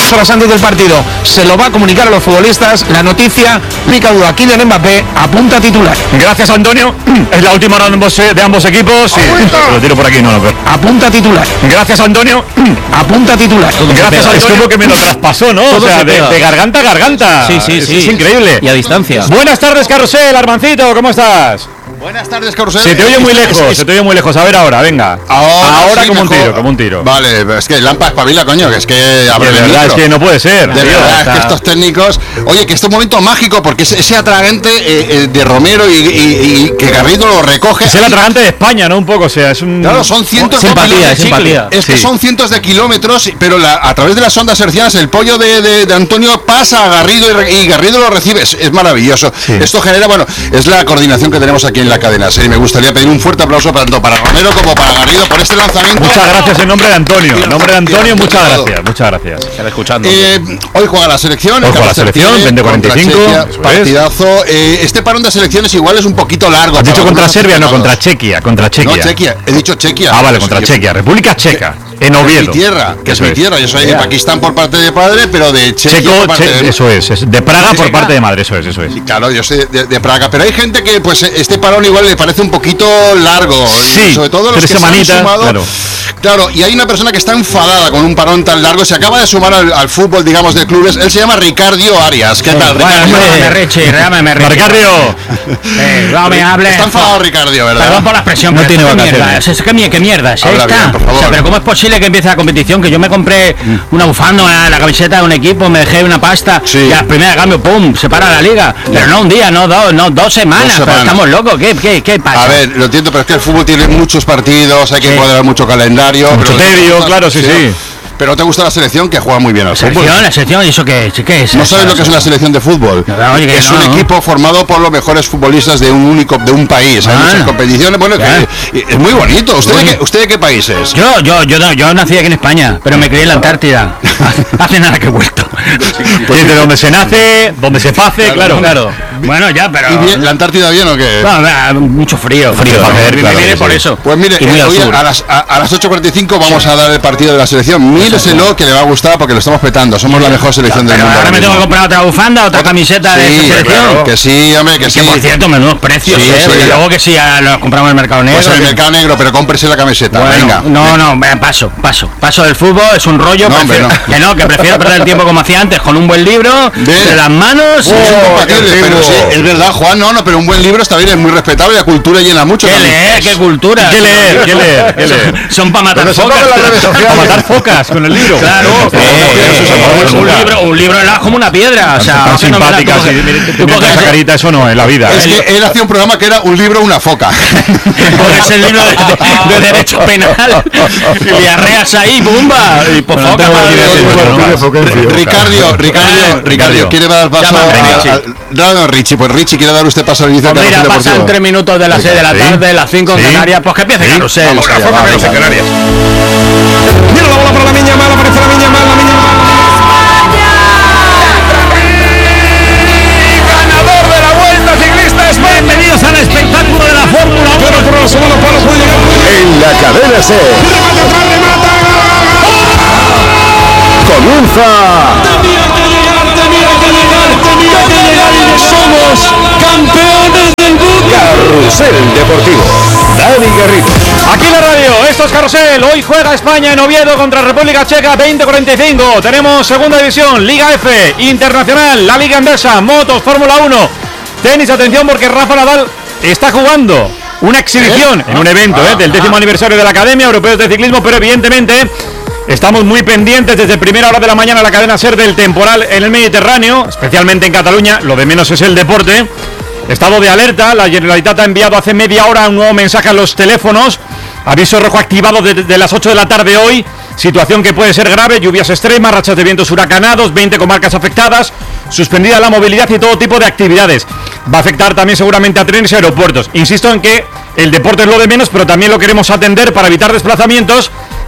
2 horas antes del partido. Se lo va a comunicar a los futbolistas. La noticia, pica duda, Kylian Mbappé apunta titular. Gracias, Antonio. Es la última hora de ambos equipos. Sí, lo tiro por aquí, no. Apunta titular. Gracias, Antonio. Apunta titular. Gracias, Antonio. Es como que me lo traspasó, ¿no? O sea, de garganta a garganta. Sí. Es increíble. Y a distancia. Buenas tardes, Carrusel, Armancito, ¿cómo estás? Buenas tardes, Carrusel. Se te oye muy lejos, A ver ahora, venga. Ahora sí, como un tiro. Vale, es que Lampa espabila, coño, que es que abre de verdad, es que no puede ser. De verdad, es que estos técnicos... Oye, que este es un momento mágico, porque ese atragante de Romero y que Garrido lo recoge... Es el atragante de España, ¿no? Un poco, o sea, es un... Claro, son cientos de kilómetros. Es que son cientos de kilómetros, pero a través de las ondas hercianas el pollo de Antonio pasa a Garrido y Garrido lo recibe. Es maravilloso. Sí. Esto genera, es la coordinación que tenemos aquí en la cadena. Sí, me gustaría pedir un fuerte aplauso tanto para Romero como para Garrido por este lanzamiento. Muchas gracias en nombre de Antonio. Muchas gracias. Estar escuchando. Hoy juega la selección. Hoy juega la selección, 20:45. Partidazo. Este parón de selecciones igual es un poquito largo. ¿Has dicho contra Serbia? No, contra Chequia. No, Chequia. He dicho Chequia. Ah, vale, contra Chequia. República Checa. En Oviedo. Es mi tierra. Yo soy de Pakistán por parte de padre, pero de Chequia por parte de... Eso es. De Praga por parte de madre. Eso es. Claro, yo soy de Praga. Pero hay gente que, este parón igual le parece un poquito largo. Sí, sobre todo los 3 semanitas, sumado, claro, y hay una persona que está enfadada con un parón tan largo. Se acaba de sumar al fútbol, digamos, de clubes. Él se llama Ricardo Arias. ¿Qué tal, Ricardo? Ricardo. No me hables. Está enfadado Ricardo, ¿verdad? Perdón por la expresión. No tiene vacaciones. ¿Qué mierda es esta? Bien, por favor. O sea, pero ¿cómo es posible que empiece la competición? Que yo me compré una bufanda, la camiseta de un equipo, me dejé una pasta y a la primera cambio, ¡pum!, se para la liga. Pero no un día, no 2 semanas. Pero estamos locos. ¿Qué pasa? A ver, lo entiendo, pero es que el fútbol tiene muchos partidos, hay que cuadrar mucho calendario. Mucho tedio, claro, sí. Pero ¿te gusta la selección? Que juega muy bien al fútbol. La selección, ¿y eso qué es? ¿No sabes lo que es una selección de fútbol? Es un equipo formado por los mejores futbolistas de un país. Hay muchas competiciones. Es muy bonito. ¿Usted de qué país es? Yo nací aquí en España, pero me crié en la Antártida. Hace nada que he vuelto. Pues de donde se nace, donde se face, claro. Bueno, ya, pero... ¿Y bien, la Antártida bien o qué? Mucho frío. Me viene por eso. Pues mire, hoy a las 8:45 vamos a dar el partido de la selección. Míreselo, que le va a gustar porque lo estamos petando. Somos la mejor selección del mundo. Ahora me tengo que comprar otra bufanda, otra camiseta de esta selección. Claro, que sí, hombre, que sí. Que por cierto, menudos precios. Y luego que sí, los compramos en el mercado negro. Pues en el mercado negro, pero cómprese la camiseta. Venga. No, paso del fútbol, es un rollo. Que prefiero perder el tiempo como hacía antes, con un buen libro de las manos. Pero sí, es verdad, Juan, pero un buen libro está bien, es muy respetable, la cultura llena mucho. ¿Qué leer? ¿Qué cultura? ¿Qué leer? Son para matar focas. Para matar focas con el libro. Claro. Un libro es como una piedra. O sea, tan simpáticas. Esa carita, eso no, en la vida. Es que él hacía un programa que era un libro, una foca. Pones el libro de derecho penal y arreas ahí, ¡bumba! Y por foca. Ricardo, ¿quiere dar paso a Richie? Pues Richie, ¿quiere dar usted paso al inicio de la pasan 3 minutos de las 6 de la tarde, las 5 en Canarias, pues que empiece Carrusel. Vamos a Canarias. Mira la bola para la Miña Mal, aparece la Miña Mal. Ganador de la Vuelta Ciclista España. Bienvenidos al espectáculo de la Fórmula 1. Por los segundos palos puede llegar. En la cadena C. Remata. Comienza. Tenía que llegar y somos campeones del mundo. Carrusel Deportivo. Dani Garrido. Aquí en la radio, esto es Carrusel. Hoy juega España en Oviedo contra República Checa, 20:45. Tenemos segunda división, Liga F, Internacional, la Liga Endesa, motos, Fórmula 1. Tenis, atención porque Rafa Nadal está jugando una exhibición en un evento del 10º aniversario de la Academia Europea de Ciclismo, pero evidentemente estamos muy pendientes desde primera hora de la mañana la cadena SER del temporal en el Mediterráneo, especialmente en Cataluña. Lo de menos es el deporte. Estado de alerta, la Generalitat ha enviado hace media hora un nuevo mensaje a los teléfonos. Aviso rojo activado desde las 8 de la tarde hoy. Situación que puede ser grave, lluvias extremas, rachas de vientos huracanados, 20 comarcas afectadas, suspendida la movilidad y todo tipo de actividades. Va a afectar también seguramente a trenes y aeropuertos. Insisto en que el deporte es lo de menos, pero también lo queremos atender para evitar desplazamientos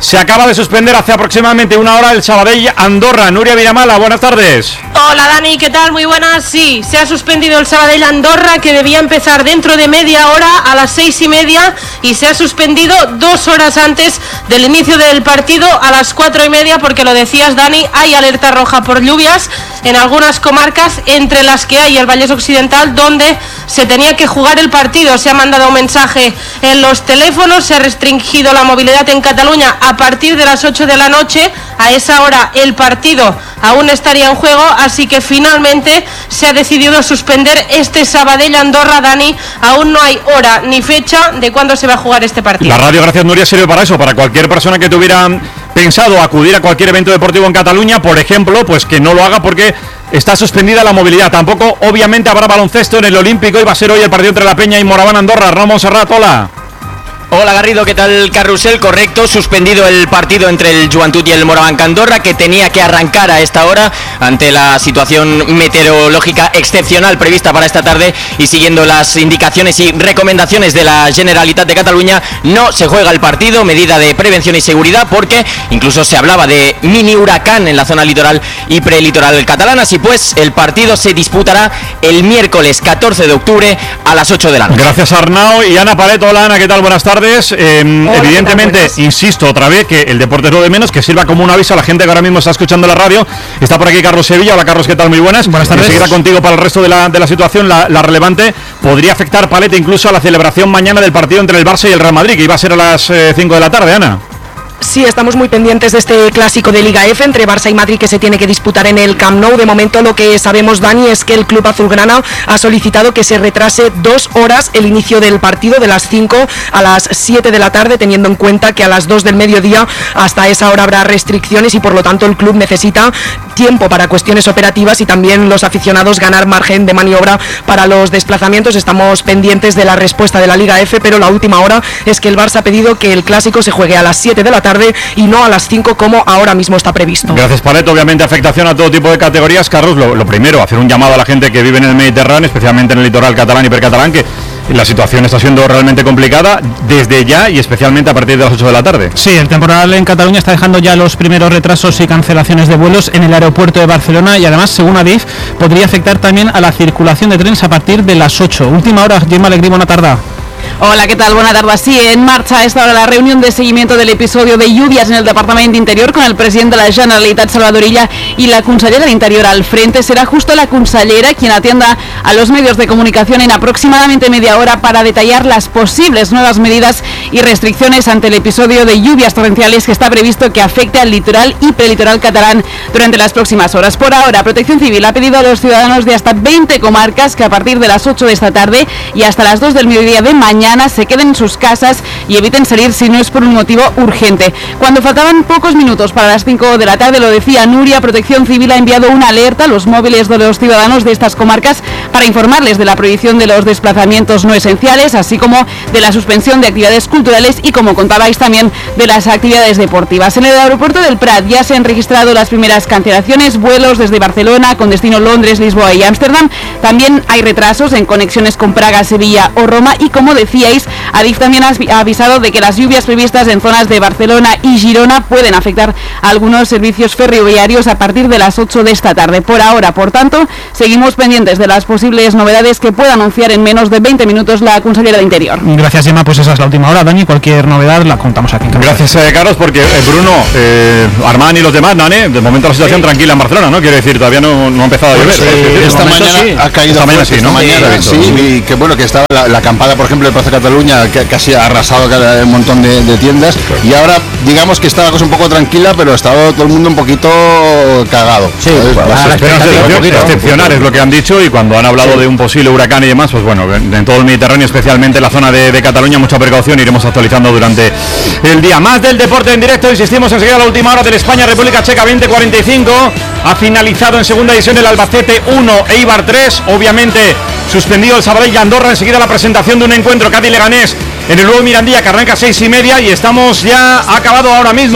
Se acaba de suspender hace aproximadamente una hora el Sabadell-Andorra. Nuria Viramala, buenas tardes. Hola Dani, ¿qué tal? Muy buenas. Sí, se ha suspendido el Sabadell-Andorra, que debía empezar dentro de media hora a las 6:30, y se ha suspendido 2 horas antes del inicio del partido, a las 4:30, porque lo decías Dani, hay alerta roja por lluvias en algunas comarcas, entre las que hay el Vallés Occidental, donde se tenía que jugar el partido. Se ha mandado un mensaje en los teléfonos, se ha restringido la movilidad en Cataluña a partir de las 8 de la noche. A esa hora el partido aún estaría en juego, así que finalmente se ha decidido suspender este Sabadell-Andorra. Dani, aún no hay hora ni fecha de cuándo se va a jugar este partido. La radio, gracias Nuria, sirve para eso, para cualquier persona que tuviera pensado acudir a cualquier evento deportivo en Cataluña, por ejemplo, pues que no lo haga porque está suspendida la movilidad. Tampoco, obviamente, habrá baloncesto en el Olímpico, y va a ser hoy el partido entre La Peña y Moraván Andorra. Ramón Serrat, hola. Hola Garrido, ¿qué tal? Carrusel, correcto, suspendido el partido entre el Joventut y el Moraván Andorra, que tenía que arrancar a esta hora ante la situación meteorológica excepcional prevista para esta tarde, y siguiendo las indicaciones y recomendaciones de la Generalitat de Cataluña, no se juega el partido, medida de prevención y seguridad, porque incluso se hablaba de mini huracán en la zona litoral y prelitoral catalana. Así pues, el partido se disputará el miércoles 14 de octubre a las 8 de la noche. Gracias Arnau. Y Ana Pareto, hola Ana, ¿qué tal? Buenas tardes. Hola, evidentemente, insisto otra vez que el deporte es lo de menos, que sirva como un aviso a la gente que ahora mismo está escuchando la radio. Está por aquí Carlos Sevilla. Hola Carlos, ¿qué tal? Muy buenas. Buenas tardes. Seguirá contigo para el resto de la situación, la relevante. Podría afectar, Paleta, incluso a la celebración mañana del partido entre el Barça y el Real Madrid, que iba a ser a las 5 de la tarde, Ana. Sí, estamos muy pendientes de este clásico de Liga F entre Barça y Madrid, que se tiene que disputar en el Camp Nou. De momento lo que sabemos, Dani, es que el club azulgrana ha solicitado que se retrase 2 horas el inicio del partido, de las 5 a las 7 de la tarde, teniendo en cuenta que a las 2 del mediodía hasta esa hora habrá restricciones, y por lo tanto el club necesita tiempo para cuestiones operativas, y también los aficionados ganar margen de maniobra para los desplazamientos. Estamos pendientes de la respuesta de la Liga F, pero la última hora es que el Barça ha pedido que el clásico se juegue a las 7 de la tarde y no a las 5 como ahora mismo está previsto. Gracias, Pareto. Obviamente afectación a todo tipo de categorías. Carlos, lo primero, hacer un llamado a la gente que vive en el Mediterráneo, especialmente en el litoral catalán y hipercatalán, que la situación está siendo realmente complicada desde ya, y especialmente a partir de las 8 de la tarde. Sí, el temporal en Cataluña está dejando ya los primeros retrasos y cancelaciones de vuelos en el aeropuerto de Barcelona, y además, según Adif, podría afectar también a la circulación de trenes a partir de las 8. Última hora, Gemma Alegrí, buena tarde. Hola, ¿qué tal? Buena tarde. Sí, en marcha a esta hora la reunión de seguimiento del episodio de lluvias en el Departamento de Interior, con el presidente de la Generalitat, Salvador Illa, y la consellera de Interior al frente. Será justo la consellera quien atienda a los medios de comunicación en aproximadamente media hora para detallar las posibles nuevas medidas y restricciones ante el episodio de lluvias torrenciales que está previsto que afecte al litoral y prelitoral catalán durante las próximas horas. Por ahora, Protección Civil ha pedido a los ciudadanos de hasta 20 comarcas que a partir de las 8 de esta tarde y hasta las 2 del mediodía de mañana se queden en sus casas y eviten salir si no es por un motivo urgente. Cuando faltaban pocos minutos para las 5 de la tarde, lo decía Nuria, Protección Civil ha enviado una alerta a los móviles de los ciudadanos de estas comarcas para informarles de la prohibición de los desplazamientos no esenciales, así como de la suspensión de actividades culturales y, como contabais, también de las actividades deportivas. En el aeropuerto del Prat ya se han registrado las primeras cancelaciones, vuelos desde Barcelona con destino Londres, Lisboa y Ámsterdam. También hay retrasos en conexiones con Praga, Sevilla o Roma, y, como decíais, Adif también ha avisado de que las lluvias previstas en zonas de Barcelona y Girona pueden afectar a algunos servicios ferroviarios a partir de las 8 de esta tarde. Por ahora, por tanto, seguimos pendientes de las posibles novedades que pueda anunciar en menos de 20 minutos la consellera de Interior. Gracias, Gemma. Pues esa es la última hora, Dani. Cualquier novedad la contamos aquí. Gracias, Carlos, porque Bruno, Armán y los demás, Nane, de momento la situación tranquila en Barcelona, ¿no? Quiero decir, todavía no ha empezado a llover. Esta mañana sí ha caído. Esta mañana sí, ¿no? Sí, y que bueno, que estaba la acampada, por ejemplo, de Plaza Cataluña, que casi ha arrasado un montón de tiendas, y ahora digamos que está la cosa un poco tranquila, pero estaba todo el mundo un poquito cagado. Sí, excepcional es lo que han dicho, y cuando han hablado de un posible huracán y demás, pues bueno, en todo el Mediterráneo, especialmente en la zona de Cataluña, mucha precaución, iremos actualizando durante el día. Más del deporte en directo, insistimos enseguida a la última hora del España-República Checa 20:45. Ha finalizado en segunda división el Albacete 1, Eibar 3, obviamente suspendido el Sabadell y Andorra. Enseguida la presentación de un encuentro Cádiz-Leganés en el nuevo Mirandilla, que arranca a 6:30, y estamos ya acabado ahora mismo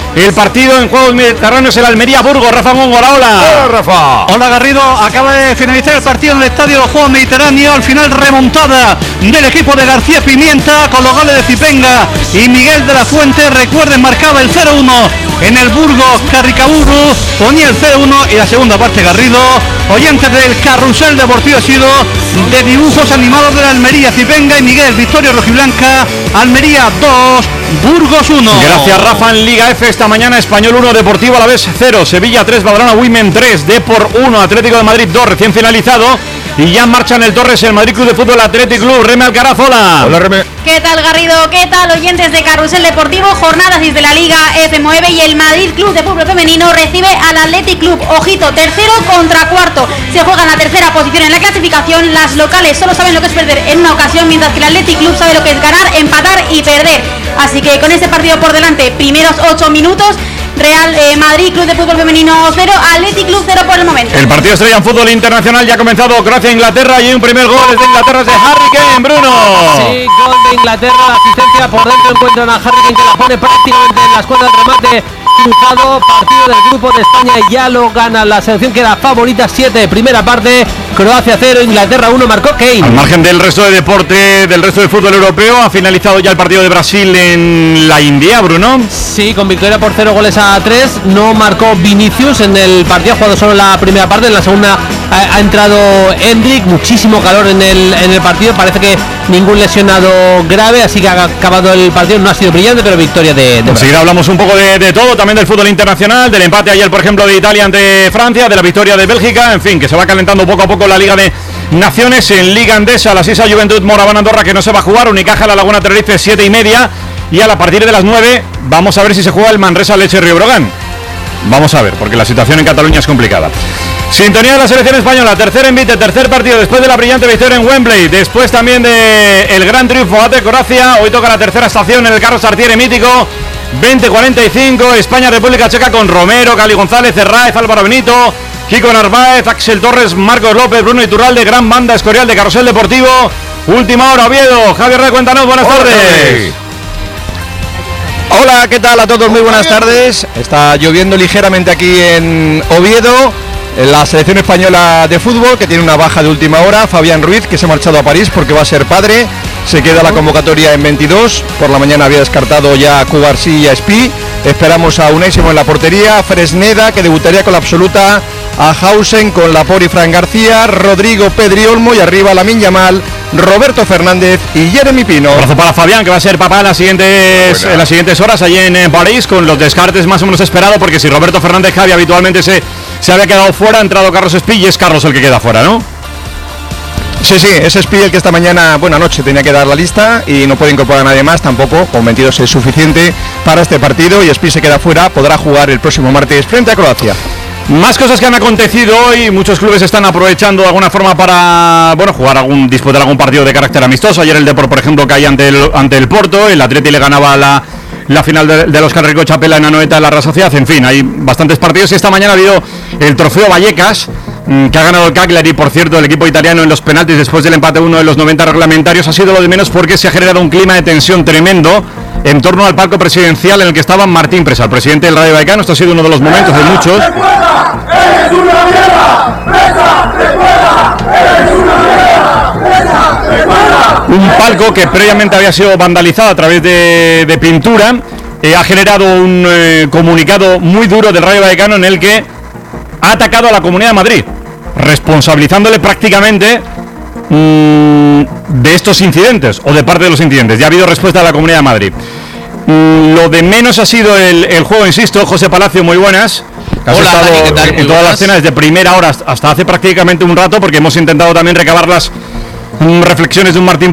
el partido en Juegos Mediterráneos, el Almería-Burgos. Rafa Góngora, hola. Hola, Rafa. Hola, Garrido. Acaba de finalizar el partido en el estadio de los Juegos Mediterráneos. Al final, remontada del equipo de García Pimienta con los goles de Cipenga y Miguel de la Fuente. Recuerden, marcaba el 0-1 en el Burgos. Carricaburu ponía el 0-1 y la segunda parte, Garrido. Oyentes del carrusel deportivo ha sido de dibujos animados de la Almería. Cipenga y Miguel, victoria rojiblanca. Almería 2, Burgos 1. Gracias, Rafa. En Liga F esta mañana, Español 1, Deportivo Alavés 0, Sevilla 3, Badalona Women 3, Depor 1, Atlético de Madrid 2, recién finalizado. Y ya en marcha en el Torres el Madrid Club de Fútbol Athletic Club. Reme Alcaraz, hola. Hola, Reme. ¿Qué tal, Garrido? ¿Qué tal, oyentes de Carrusel Deportivo? Jornada 6 de la Liga F9 y el Madrid Club de Fútbol Femenino recibe al Athletic Club. Ojito, tercero contra cuarto. Se juega en la tercera posición en la clasificación. Las locales solo saben lo que es perder en una ocasión, mientras que el Athletic Club sabe lo que es ganar, empatar y perder. Así que con este partido por delante, primeros 8 minutos, Real Madrid Club de Fútbol Femenino 0, Athletic Club 0 por el momento. El partido estrella en fútbol internacional ya ha comenzado. Croacia-Inglaterra y un primer gol desde Inglaterra es de Harry Kane, Bruno. Sí, gol de Inglaterra, la asistencia por dentro, encuentran a Harry Kane que la pone prácticamente en la escuadra del remate cruzado. Partido del grupo de España y ya lo gana la selección que era favorita. 7, primera parte, Croacia 0, Inglaterra 1, marcó Kane. Al margen del resto de deporte, del resto del fútbol europeo, ha finalizado ya el partido de Brasil en la India, Bruno. Sí, con victoria por 0-3, no marcó Vinicius en el partido, ha jugado solo la primera parte, en la segunda ha entrado Endrick, muchísimo calor en el partido, parece que ningún lesionado grave, así que ha acabado el partido, no ha sido brillante, pero victoria de Brasil. Enseguida hablamos un poco de todo, también del fútbol internacional, del empate ayer, por ejemplo, de Italia ante Francia, de la victoria de Bélgica, en fin, que se va calentando poco a poco la Liga de Naciones. En Liga Endesa, la Sisa Juventud Moraván Andorra, que no se va a jugar, Unicaja La Laguna Tenerife 7:30, y a partir de las 9 vamos a ver si se juega el Manresa Leche Río Brogan. Vamos a ver, porque la situación en Cataluña es complicada. Sintonía de la selección española, tercer envite, tercer partido después de la brillante victoria en Wembley, después también de el gran triunfo ante Croacia. Hoy toca la tercera estación en el Carlos Tartiere mítico. 20:45, España República Checa con Romero, Cali González, Herráez, Álvaro Benito, Kiko Narváez, Axel Torres, Marcos López, Bruno Iturralde, gran banda Escorial de Carrusel Deportivo. Última hora, Oviedo. Javier Rey, cuéntanos, buenas tardes. Hola, ¿qué tal a todos? Muy buenas tardes. Está lloviendo ligeramente aquí en Oviedo. La selección española de fútbol, que tiene una baja de última hora, Fabián Ruiz, que se ha marchado a París porque va a ser padre. Se queda la convocatoria en 22. Por la mañana había descartado ya a Cubarsí y a Espí. Esperamos a Unésimo en la portería, Fresneda, que debutaría con la absoluta, a Hausen con Laporte y Fran García, Rodrigo, Pedri Olmo y arriba Lamine Yamal, Roberto Fernández y Jeremy Pino. Abrazo para Fabián, que va a ser papá en las siguientes horas allí en París, con los descartes más o menos esperados, porque si Roberto Fernández Javi habitualmente se había quedado fuera, ha entrado Carlos Espí y es Carlos el que queda fuera, ¿no? Sí, es Espí el que esta mañana, anoche tenía que dar la lista y no puede incorporar a nadie más tampoco, con 22 es suficiente para este partido y Espí se queda fuera, podrá jugar el próximo martes frente a Croacia. Más cosas que han acontecido hoy, muchos clubes están aprovechando de alguna forma para disputar algún partido de carácter amistoso. Ayer el Depor, por ejemplo, caía ante el Porto, el Atleti le ganaba la final de los Carrico Chapela en Anoeta en la Real Sociedad. En fin, hay bastantes partidos y esta mañana ha habido el Trofeo Vallecas, que ha ganado el Cagliari. Por cierto, el equipo italiano en los penaltis después del empate 1 de los 90 reglamentarios ha sido lo de menos, porque se ha generado un clima de tensión tremendo en torno al palco presidencial en el que estaba Martín Presa, el presidente del Rayo Vallecano. Esto ha sido uno de los momentos de muchos. Un palco que previamente había sido vandalizado a través de pintura. Ha generado un comunicado muy duro del Rayo Vallecano en el que ha atacado a la Comunidad de Madrid, responsabilizándole prácticamente de estos incidentes o de parte de los incidentes. Ya ha habido respuesta de la Comunidad de Madrid. Lo de menos ha sido el juego, insisto. José Palacio, muy buenas. Has estado Dani, ¿qué tal? En todas las cenas desde primera hora hasta hace prácticamente un rato, porque hemos intentado también recabar las reflexiones de un Martín